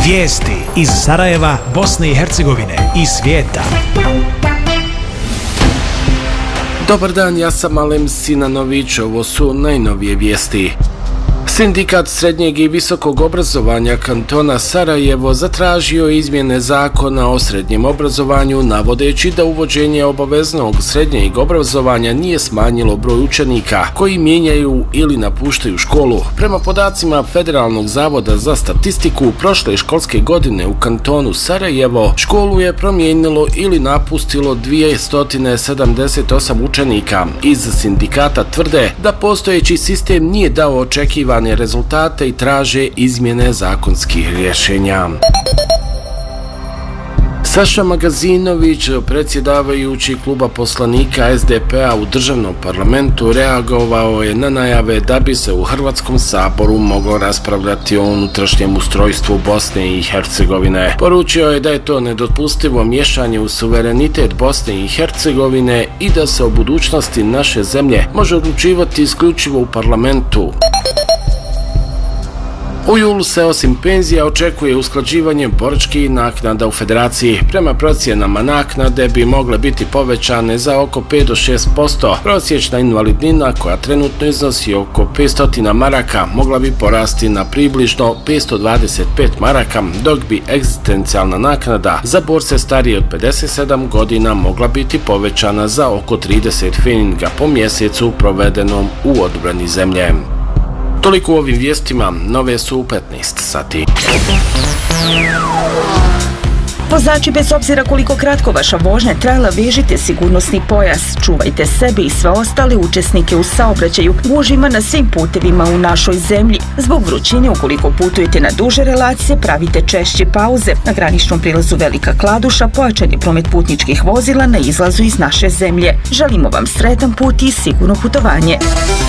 Vijesti iz Sarajeva, Bosne i Hercegovine i svijeta. Dobar dan, ja sam Alem Sinanović, ovo su najnovije vijesti. Sindikat srednjeg i visokog obrazovanja kantona Sarajevo zatražio izmjene zakona o srednjem obrazovanju, navodeći da uvođenje obaveznog srednjeg obrazovanja nije smanjilo broj učenika koji mijenjaju ili napuštaju školu. Prema podacima Federalnog zavoda za statistiku, prošle školske godine u kantonu Sarajevo školu je promijenilo ili napustilo 278 učenika. Iz sindikata tvrde da postojeći sistem nije dao očekivane rezultate i traže izmjene zakonskih rješenja. Saša Magazinović, predsjedavajući kluba poslanika SDP-a u državnom parlamentu, reagovao je na najave da bi se u Hrvatskom saboru moglo raspravljati o unutrašnjem ustrojstvu Bosne i Hercegovine. Poručio je da je to nedopustivo miješanje u suverenitet Bosne i Hercegovine i da se o budućnosti naše zemlje može odlučivati isključivo u parlamentu. U julu se osim penzija očekuje usklađivanje boračkih naknada u Federaciji. Prema procjenama naknade bi mogle biti povećane za oko 5 do 6%. Prosječna invalidnina, koja trenutno iznosi oko 500 maraka, mogla bi porasti na približno 525 maraka, dok bi egzistencijalna naknada za borce starije od 57 godina mogla biti povećana za oko 30 pfeninga po mjesecu provedenom u odbrani zemlje. Toliko u ovim vijestima, nove su u 15 sati. Vozači, bez obzira koliko kratko vaša vožnja trajala, vežite sigurnosni pojas, čuvajte sebe i sve ostale učesnike u saobraćaju, gužvima na svim putevima u našoj zemlji. Zbog vrućine, ukoliko putujete na duže relacije, pravite češće pauze. Na graničnom prilazu Velika Kladuša pojačan je promet putničkih vozila na izlazu iz naše zemlje. Želimo vam sretan put i sigurno putovanje.